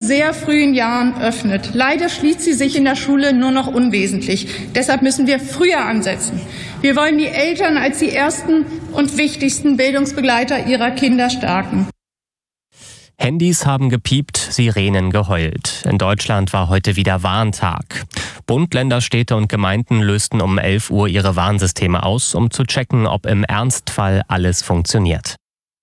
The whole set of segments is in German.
sehr frühen Jahren öffnet. Leider schließt sie sich in der Schule nur noch unwesentlich. Deshalb müssen wir früher ansetzen. Wir wollen die Eltern als die ersten und wichtigsten Bildungsbegleiter ihrer Kinder stärken. Handys haben gepiept, Sirenen geheult. In Deutschland war heute wieder Warntag. Bund, Länder, Städte und Gemeinden lösten um 11 Uhr ihre Warnsysteme aus, um zu checken, ob im Ernstfall alles funktioniert.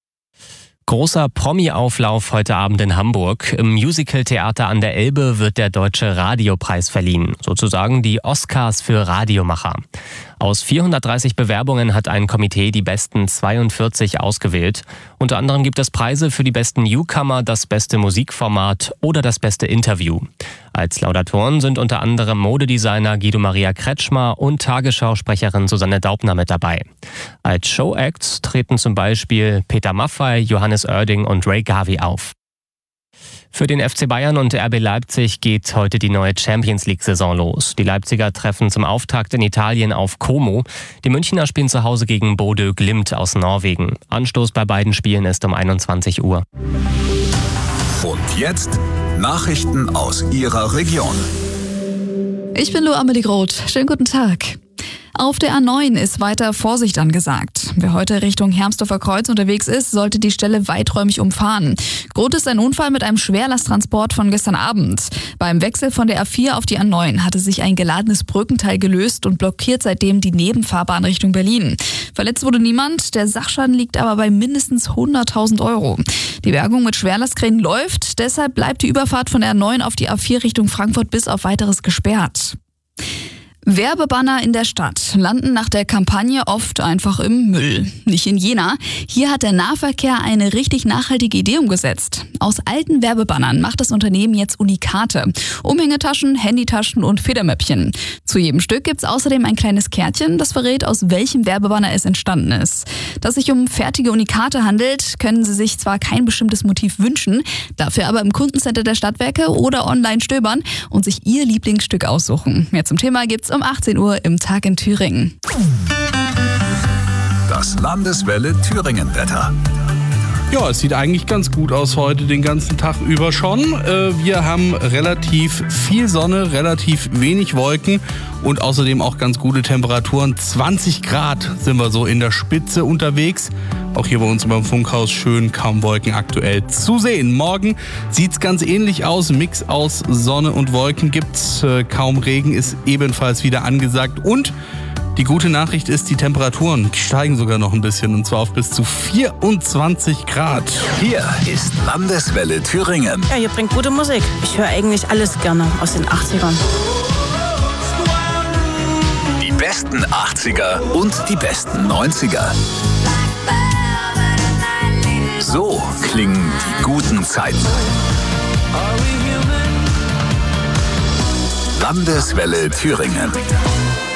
Großer Promi-Auflauf heute Abend in Hamburg. Im Musical-Theater an der Elbe wird der Deutsche Radiopreis verliehen. Sozusagen die Oscars für Radiomacher. Aus 430 Bewerbungen hat ein Komitee die besten 42 ausgewählt. Unter anderem gibt es Preise für die besten Newcomer, das beste Musikformat oder das beste Interview. Als Laudatoren sind unter anderem Modedesigner Guido Maria Kretschmer und Tagesschausprecherin Susanne Daubner mit dabei. Als Showacts treten zum Beispiel Peter Maffay, Johannes Oerding und Ray Gavi auf. Für den FC Bayern und RB Leipzig geht heute die neue Champions-League-Saison los. Die Leipziger treffen zum Auftakt in Italien auf Como. Die Münchner spielen zu Hause gegen Bodø Glimt aus Norwegen. Anstoß bei beiden Spielen ist um 21 Uhr. Und jetzt Nachrichten aus Ihrer Region. Ich bin Lou Amelie Groth. Schönen guten Tag. Auf der A9 ist weiter Vorsicht angesagt. Wer heute Richtung Hermsdorfer Kreuz unterwegs ist, sollte die Stelle weiträumig umfahren. Grund ist ein Unfall mit einem Schwerlasttransport von gestern Abend. Beim Wechsel von der A4 auf die A9 hatte sich ein geladenes Brückenteil gelöst und blockiert seitdem die Nebenfahrbahn Richtung Berlin. Verletzt wurde niemand, der Sachschaden liegt aber bei mindestens 100.000 Euro. Die Bergung mit Schwerlastkränen läuft, deshalb bleibt die Überfahrt von der A9 auf die A4 Richtung Frankfurt bis auf Weiteres gesperrt. Werbebanner in der Stadt landen nach der Kampagne oft einfach im Müll. Nicht in Jena. Hier hat der Nahverkehr eine richtig nachhaltige Idee umgesetzt. Aus alten Werbebannern macht das Unternehmen jetzt Unikate. Umhängetaschen, Handytaschen und Federmäppchen. Zu jedem Stück gibt's außerdem ein kleines Kärtchen, das verrät, aus welchem Werbebanner es entstanden ist. Dass sich um fertige Unikate handelt, können Sie sich zwar kein bestimmtes Motiv wünschen, dafür aber im Kundencenter der Stadtwerke oder online stöbern und sich Ihr Lieblingsstück aussuchen. Mehr zum Thema gibt's um 18 Uhr im Tag in Thüringen. Das Landeswelle Thüringen-Wetter. Ja, es sieht eigentlich ganz gut aus heute, den ganzen Tag über schon. Wir haben relativ viel Sonne, relativ wenig Wolken und außerdem auch ganz gute Temperaturen. 20 Grad sind wir so in der Spitze unterwegs. Auch hier bei uns beim Funkhaus schön, kaum Wolken aktuell zu sehen. Morgen sieht's ganz ähnlich aus. Mix aus Sonne und Wolken gibt's. Kaum Regen ist ebenfalls wieder angesagt. Und die gute Nachricht ist, die Temperaturen steigen sogar noch ein bisschen, und zwar auf bis zu 24 Grad. Hier ist Landeswelle Thüringen. Ja, hier bringt gute Musik. Ich höre eigentlich alles gerne aus den 80ern. Die besten 80er und die besten 90er. So klingen die guten Zeiten. Landeswelle Thüringen.